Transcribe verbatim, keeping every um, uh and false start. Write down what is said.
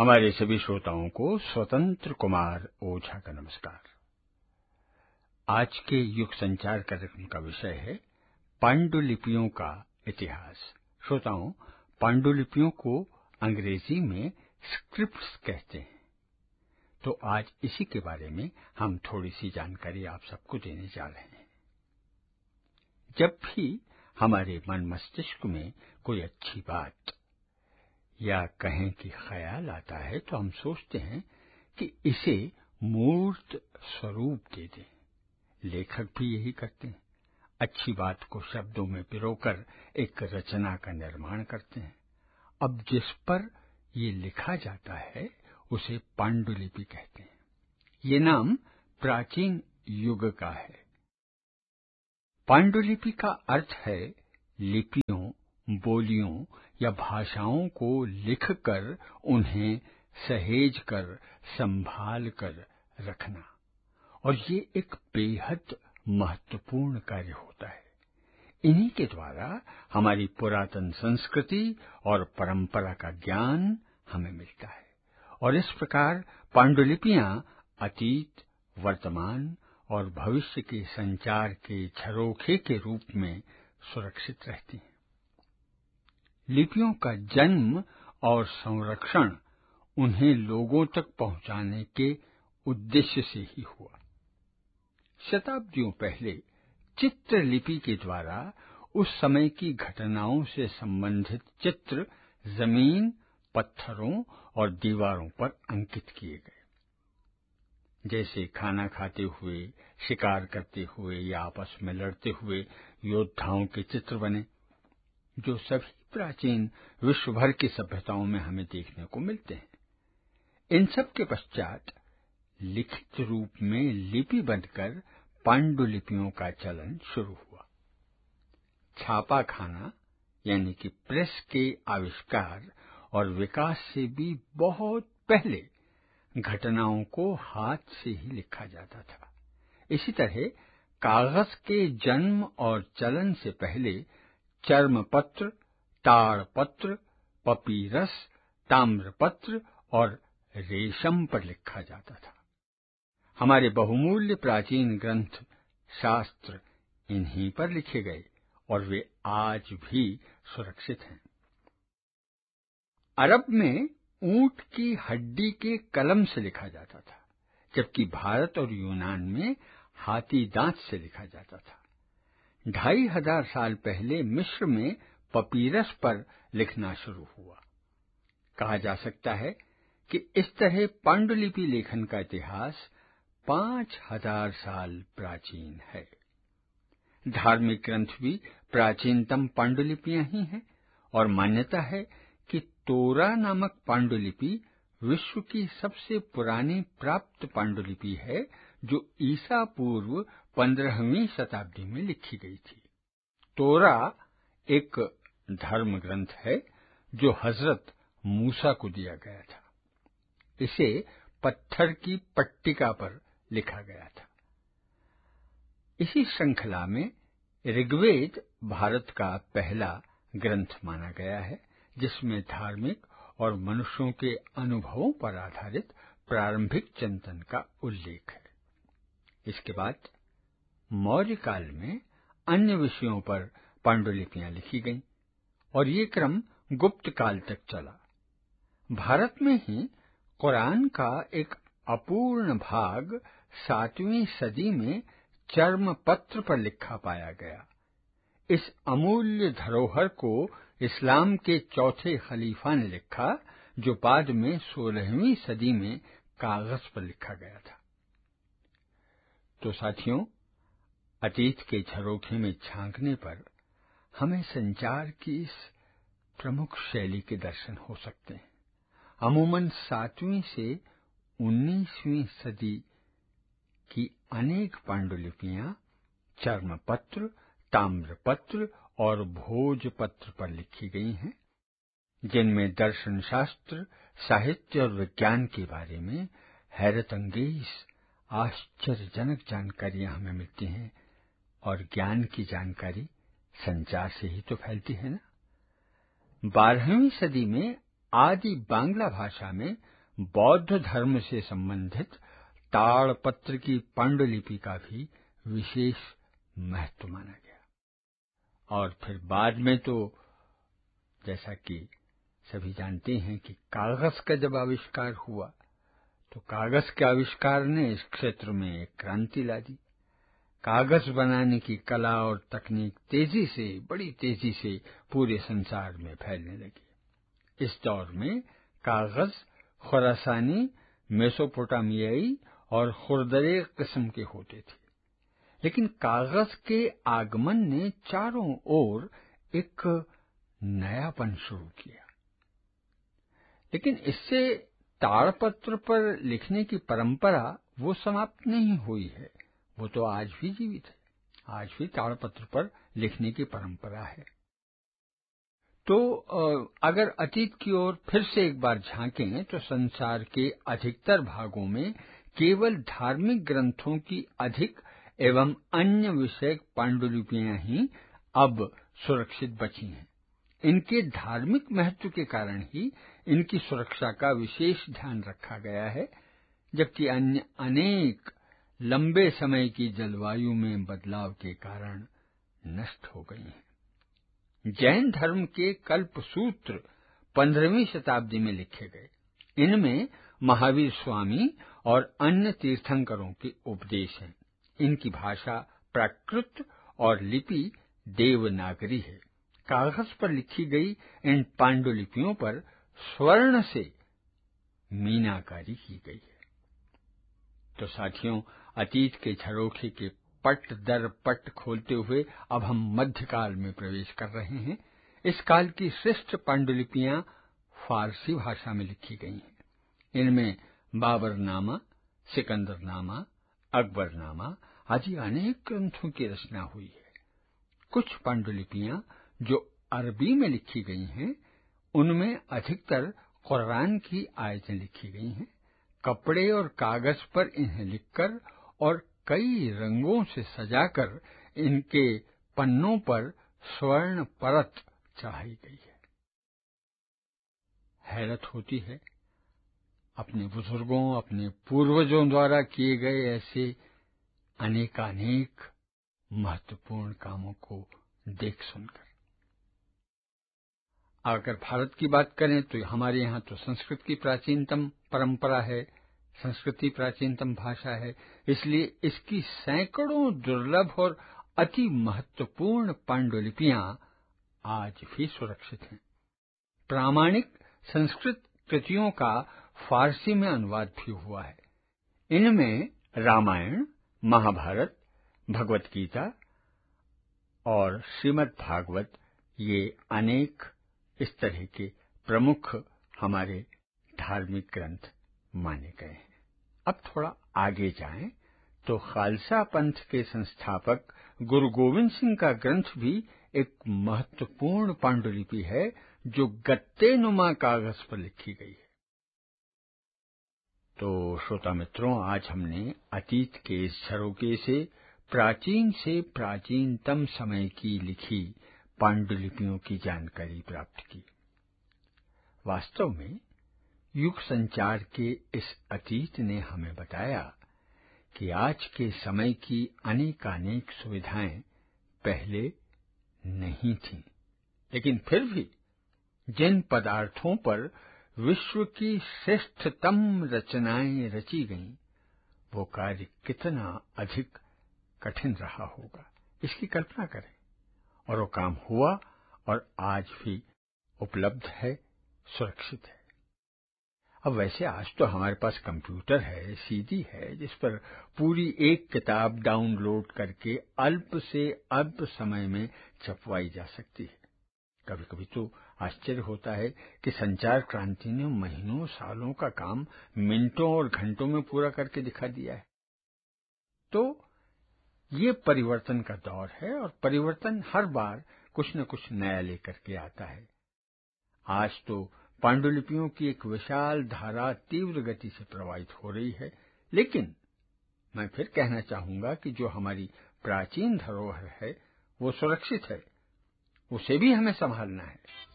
हमारे सभी श्रोताओं को स्वतंत्र कुमार ओझा का नमस्कार। आज के युग संचार कार्यक्रम का विषय है पांडुलिपियों का इतिहास। श्रोताओं, पांडुलिपियों को अंग्रेजी में स्क्रिप्ट्स कहते हैं। तो आज इसी के बारे में हम थोड़ी सी जानकारी आप सबको देने जा रहे हैं। जब भी हमारे मन मस्तिष्क में कोई अच्छी बात या कहें कि ख्याल आता है तो हम सोचते हैं कि इसे मूर्त स्वरूप दे दें। लेखक भी यही करते हैं, अच्छी बात को शब्दों में पिरोकर एक रचना का निर्माण करते हैं। अब जिस पर ये लिखा जाता है उसे पांडुलिपि कहते हैं। ये नाम प्राचीन युग का है। पांडुलिपि का अर्थ है लिपियों, बोलियों या भाषाओं को लिखकर उन्हें सहेज कर संभाल कर रखना, और ये एक बेहद महत्वपूर्ण कार्य होता है। इन्हीं के द्वारा हमारी पुरातन संस्कृति और परंपरा का ज्ञान हमें मिलता है, और इस प्रकार पांडुलिपियां अतीत, वर्तमान और भविष्य के संचार के झरोखे के रूप में सुरक्षित रहती हैं। लिपियों का जन्म और संरक्षण उन्हें लोगों तक पहुंचाने के उद्देश्य से ही हुआ। शताब्दियों पहले चित्रलिपि के द्वारा उस समय की घटनाओं से संबंधित चित्र जमीन, पत्थरों और दीवारों पर अंकित किए गए। जैसे खाना खाते हुए, शिकार करते हुए या आपस में लड़ते हुए योद्धाओं के चित्र बने, जो सभी प्राचीन विश्व भर की सभ्यताओं में हमें देखने को मिलते हैं। इन सब के पश्चात लिखित रूप में लिपि बनकर पांडुलिपियों का चलन शुरू हुआ। छापाखाना यानी कि प्रेस के आविष्कार और विकास से भी बहुत पहले घटनाओं को हाथ से ही लिखा जाता था। इसी तरह कागज के जन्म और चलन से पहले चर्मपत्र, ताड़पत्र, पपीरस, ताम्रपत्र और रेशम पर लिखा जाता था। हमारे बहुमूल्य प्राचीन ग्रंथ, शास्त्र इन्हीं पर लिखे गए और वे आज भी सुरक्षित हैं। अरब में ऊंट की हड्डी के कलम से लिखा जाता था, जबकि भारत और यूनान में हाथी दांत से लिखा जाता था। ढाई हजार साल पहले मिस्र में पपीरस पर लिखना शुरू हुआ। कहा जा सकता है कि इस तरह पांडुलिपि लेखन का इतिहास पांच हजार साल प्राचीन है। धार्मिक ग्रंथ भी प्राचीनतम पांडुलिपियां ही हैं, और मान्यता है कि तोरा नामक पांडुलिपि विश्व की सबसे पुरानी प्राप्त पांडुलिपि है, जो ईसा पूर्व पंद्रहवीं शताब्दी में लिखी गई थी। तोरा एक धर्म ग्रंथ है जो हजरत मूसा को दिया गया था। इसे पत्थर की पट्टिका पर लिखा गया था। इसी श्रृंखला में ऋग्वेद भारत का पहला ग्रंथ माना गया है, जिसमें धार्मिक और मनुष्यों के अनुभवों पर आधारित प्रारंभिक चिंतन का उल्लेख है। इसके बाद मौर्य काल में अन्य विषयों पर पांडुलिपियां लिखी गईं, और ये क्रम गुप्त काल तक चला। भारत में ही कुरान का एक अपूर्ण भाग सातवीं सदी में चर्मपत्र पर लिखा पाया गया। इस अमूल्य धरोहर को इस्लाम के चौथे खलीफा ने लिखा, जो बाद में सोलहवीं सदी में कागज पर लिखा गया था। तो साथियों, अतीत के झरोखे में झांकने पर हमें संचार की इस प्रमुख शैली के दर्शन हो सकते हैं। अमूमन सातवीं से उन्नीसवीं सदी की अनेक पांडुलिपियां चर्मपत्र, ताम्रपत्र और भोजपत्र पर लिखी गई हैं, जिनमें दर्शन शास्त्र, साहित्य और विज्ञान के बारे में हैरतअंगेज, आश्चर्यजनक जानकारियां हमें मिलती हैं। और ज्ञान की जानकारी संचार से ही तो फैलती है ना। बारहवीं सदी में आदि बांग्ला भाषा में बौद्ध धर्म से संबंधित ताड़पत्र की पांडुलिपि का भी विशेष महत्व माना गया। और फिर बाद में तो जैसा कि सभी जानते हैं कि कागज का जब आविष्कार हुआ तो कागज के आविष्कार ने इस क्षेत्र में एक क्रांति ला दी। कागज बनाने की कला और तकनीक तेजी से, बड़ी तेजी से पूरे संसार में फैलने लगी। इस दौर में कागज खुरासानी, मेसोपोटामियाई और खुरदरे किस्म के होते थे, लेकिन कागज के आगमन ने चारों ओर एक नयापन शुरू किया। लेकिन इससे ताड़पत्र पर लिखने की परंपरा वो समाप्त नहीं हुई है, वो तो आज भी जीवित है। आज भी ताड़पत्र पर लिखने की परंपरा है। तो अगर अतीत की ओर फिर से एक बार झांकें तो संसार के अधिकतर भागों में केवल धार्मिक ग्रंथों की अधिक एवं अन्य विषयक पांडुलिपियां ही अब सुरक्षित बची हैं। इनके धार्मिक महत्व के कारण ही इनकी सुरक्षा का विशेष ध्यान रखा गया है, जबकि अन्य अनेक लंबे समय की जलवायु में बदलाव के कारण नष्ट हो गई हैं। जैन धर्म के कल्प सूत्र पंद्रहवीं शताब्दी में लिखे गए। इनमें महावीर स्वामी और अन्य तीर्थंकरों के उपदेश हैं। इनकी भाषा प्राकृत और लिपि देवनागरी है। कागज पर लिखी गई इन पांडुलिपियों पर स्वर्ण से मीनाकारी की गई है। तो साथियों, अतीत के झरोखे के पट दर पट खोलते हुए अब हम मध्यकाल में प्रवेश कर रहे हैं। इस काल की श्रेष्ठ पांडुलिपियां फारसी भाषा में लिखी गई हैं। इनमें बाबरनामा, सिकंदरनामा, अकबरनामा आदि अनेक ग्रंथों की रचना हुई है। कुछ पांडुलिपियां जो अरबी में लिखी गई हैं, उनमें अधिकतर कुरान की आयतें लिखी गई हैं। कपड़े और कागज पर इन्हें लिखकर और कई रंगों से सजाकर इनके पन्नों पर स्वर्ण परत चढ़ाई गई है। हैरत होती है अपने बुजुर्गों, अपने पूर्वजों द्वारा किए गए ऐसे अनेकानेक महत्वपूर्ण कामों को देख सुनकर। अगर भारत की बात करें तो हमारे यहाँ तो संस्कृत की प्राचीनतम परंपरा है, संस्कृति प्राचीनतम भाषा है, इसलिए इसकी सैकड़ों दुर्लभ और अति महत्वपूर्ण पांडुलिपियां आज भी सुरक्षित हैं। प्रामाणिक संस्कृत कृतियों का फारसी में अनुवाद भी हुआ है। इनमें रामायण, महाभारत, भगवत गीता और श्रीमद् भागवत ये अनेक इस तरह के प्रमुख हमारे धार्मिक ग्रंथ माने गए हैं। अब थोड़ा आगे जाएं तो खालसा पंथ के संस्थापक गुरु गोविंद सिंह का ग्रंथ भी एक महत्वपूर्ण पांडुलिपि है जो गत्ते नुमा कागज पर लिखी गई है। तो श्रोता मित्रों, आज हमने अतीत के इस झरोखे से प्राचीन से प्राचीनतम समय की लिखी पांडुलिपियों की जानकारी प्राप्त की। वास्तव में युग संचार के इस अतीत ने हमें बताया कि आज के समय की अनेकानेक सुविधाएं पहले नहीं थीं, लेकिन फिर भी जिन पदार्थों पर विश्व की श्रेष्ठतम रचनाएं रची गईं, वो कार्य कितना अधिक कठिन रहा होगा, इसकी कल्पना करें। और वो काम हुआ और आज भी उपलब्ध है, सुरक्षित है। अब वैसे आज तो हमारे पास कंप्यूटर है, सीडी है, जिस पर पूरी एक किताब डाउनलोड करके अल्प से अल्प समय में छपवाई जा सकती है। कभी कभी तो आश्चर्य होता है कि संचार क्रांति ने महीनों सालों का काम मिनटों और घंटों में पूरा करके दिखा दिया है। तो ये परिवर्तन का दौर है और परिवर्तन हर बार कुछ न कुछ नया लेकर के आता है। आज तो पांडुलिपियों की एक विशाल धारा तीव्र गति से प्रवाहित हो रही है, लेकिन मैं फिर कहना चाहूंगा कि जो हमारी प्राचीन धरोहर है वो सुरक्षित है, उसे भी हमें संभालना है।